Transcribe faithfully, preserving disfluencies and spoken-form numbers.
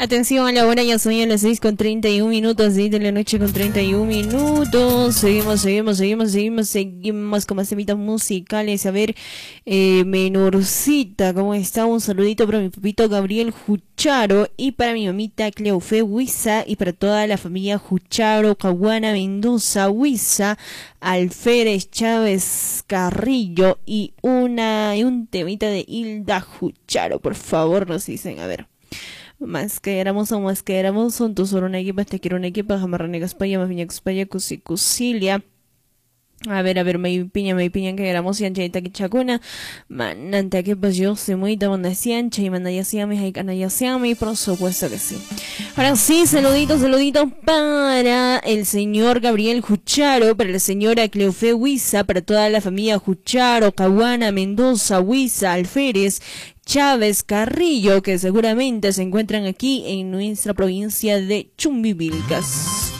Atención a la hora, ya son a las seis con treinta y un minutos, seis de la noche con treinta y un minutos. Seguimos, seguimos, seguimos, seguimos, seguimos con más temitas musicales. A ver, eh, Menorcita, ¿cómo está? Un saludito para mi papito Gabriel Jucharo y para mi mamita Cleofe Huiza y para toda la familia Jucharo, Caguana, Mendoza, Huiza, Alférez, Chávez, Carrillo y una y un temita de Hilda Jucharo, por favor, nos dicen, a ver. Más que éramos o más que éramos son tus oro una equipa, te quiero una equipa, jamarranegas paya, más viña cuspaya, cusicusilia. A ver, a ver, me piña, me piña que éramos y anchaita que chacuna. Manante que pues yo soy muy tabona ciancha y manaya siame, hay canaya siame, por supuesto que sí. Ahora sí, saludito, saludito para el señor Gabriel Jucharo, para la señora Cleofe Huiza, para toda la familia Jucharo, Caguana, Mendoza, Huiza, Alférez, Chávez, Carrillo, que seguramente se encuentran aquí en nuestra provincia de Chumbivilcas.